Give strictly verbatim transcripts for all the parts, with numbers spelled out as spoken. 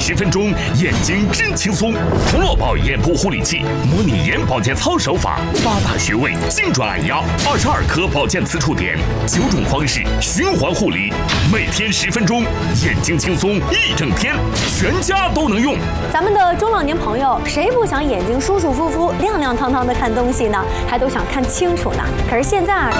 十分钟，眼睛真轻松。童乐宝眼部护理器，模拟眼保健操手法，八大穴位精准按压，二十二颗保健磁触点，九种方式循环护理，每天十分钟，眼睛轻松一整天，全家都能用。 咱们的中老年朋友，谁不想眼睛舒舒服服、亮亮堂堂的看东西呢？还都想看清楚呢。可是现在啊，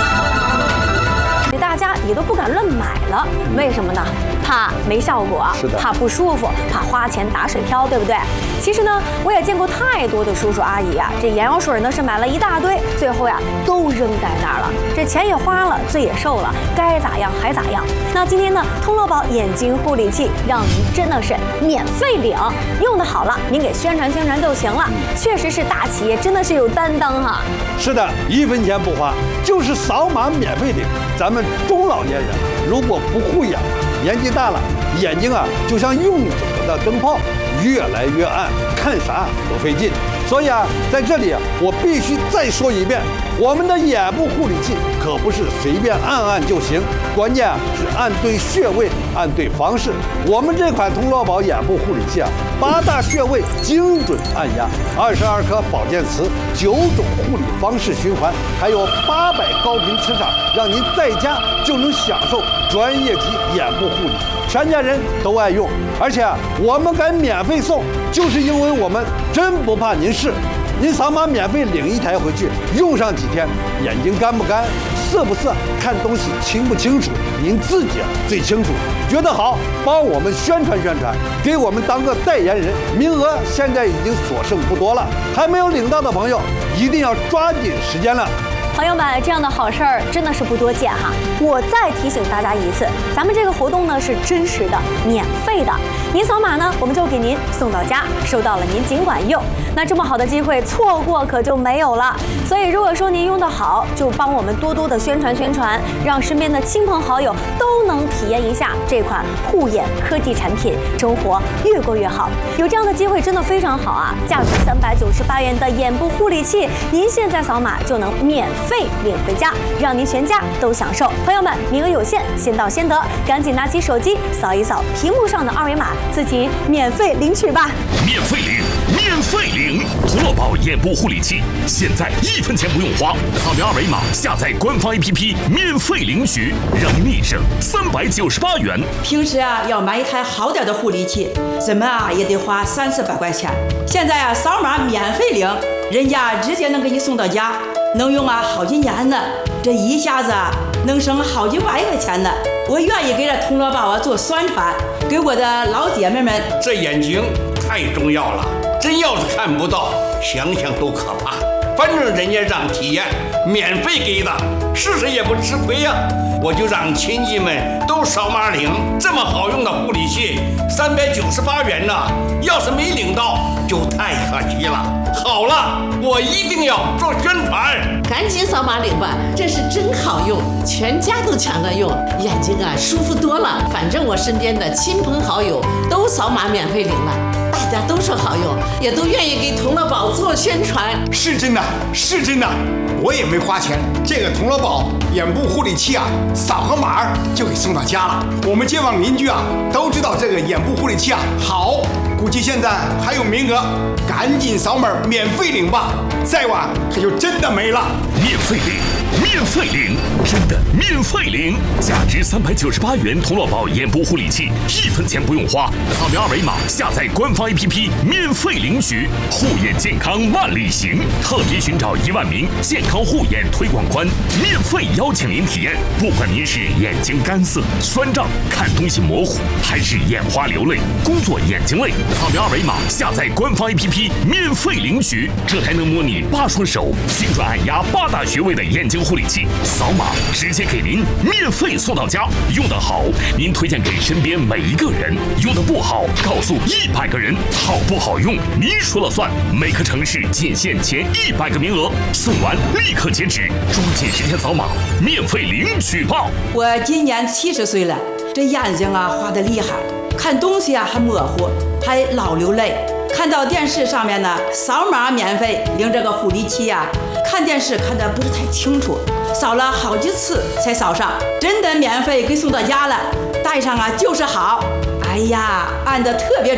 大家也都不敢乱买了，为什么呢？怕没效果， 是的， 怕不舒服，怕花钱打水漂，对不对？其实呢，我也见过太多的叔叔阿姨啊，这眼药水呢是买了一大堆，最后呀都扔在那儿了，这钱也花了，罪也受了，该咋样还咋样。那今天呢，通乐宝眼睛护理器让您真的是免费领，用的好了，您给宣传宣传就行了。确实是大企业，真的是有担当哈。 是的，一分钱不花，就是扫码免费领。咱们中老年人如果不护眼，年纪大了，眼睛啊就像用久了的灯泡，越来越暗，看啥都费劲。所以啊，在这里啊，我必须再说一遍，我们的眼部护理器可不是随便按按就行，关键啊是按对穴位，按对方式。我们这款通乐宝眼部护理器啊，八大穴位精准按压，二十二颗保健词，九种护理方式循环，还有八百高频磁场，让您在家就能享受专业级眼部护理，全家人都爱用。而且啊，我们敢免费送，就是因为我们真不怕您试。您扫码免费领一台回去，用上几天，眼睛干不干、涩不涩、看东西清不清楚，您自己啊最清楚。觉得好，帮我们宣传宣传，给我们当个代言人。名额现在已经所剩不多了，还没有领到的朋友，一定要抓紧时间了。 朋友们，这样的好事儿真的是不多见哈！我再提醒大家一次，咱们这个活动呢是真实的、免费的。您扫码呢，我们就给您送到家，收到了您尽管用。那这么好的机会，错过可就没有了。所以，如果说您用得好，就帮我们多多的宣传宣传，让身边的亲朋好友都能体验一下这款护眼科技产品，生活越过越好。有这样的机会真的非常好啊！价值三百九十八元的眼部护理器，您现在扫码就能免费领回家，让您全家都享受。朋友们，名额有限，先到先得，赶紧拿起手机扫一扫屏幕上的二维码，自己免费领取吧！ 免费领，免费领！通乐宝眼部护理器，现在一分钱不用花，扫描二维码下载官方 A P P， 免费领取，让您立省三百九十八元。 平时啊，要买一台好点的护理器，怎么啊也得花三四百块钱。现在啊，扫码免费领，人家直接能给你送到家。能用啊好几年呢，这一下子啊能省好几万块钱呢。我愿意给这通乐宝啊做宣传，给我的老姐妹们。 这眼睛太重要了，真要是看不到，想想都可怕。反正人家让体验，免费给的，试试也不吃亏呀。我就让亲戚们都扫码领，这么好用的护理器，三百九十八元呢，要是没领到，就太可惜了。好了，我一定要做宣传， 赶紧扫码领吧，这是真好用，全家都抢着用，眼睛啊舒服多了。反正我身边的亲朋好友都扫码免费领了，大家都说好用，也都愿意给通乐宝做宣传。 是真的，是真的，我也没花钱，这个通乐宝眼部护理器啊，扫个码就给送到家了。我们街坊邻居啊都知道这个眼部护理器啊好，估计现在还有名额，赶紧扫码免费领吧，再晚可就真的没了。 免费领，免费领，真的免费领！价值三百九十八元通乐宝眼部护理器，一分钱不用花，扫描二维码下载官方 A P P， 免费领取。护眼健康万里行，特别寻找一万名健康护眼推广官，免费邀请您体验。不管您是眼睛干涩、酸胀、看东西模糊，还是眼花流泪、工作眼睛累，扫描二维码下载官方 A P P， 免费领取。这台能模拟八双手、精准按压八大穴位的眼睛护理器，扫码直接给您免费送到家。用得好，您推荐给身边每一个人；用得不好，告诉一百个人。好不好用，您说了算。每个城市仅限前一百个名额，送完立刻截止，抓紧时间扫码，免费领取吧。 我今年七十岁了，这眼睛啊花得厉害，看东西啊还模糊，还老流泪。看到电视上面呢，扫码免费领这个护理器呀、啊，看电视看得不是太清楚，扫了好几次才扫上，真的免费给送到家了，带上啊就是好。哎呀，按得特别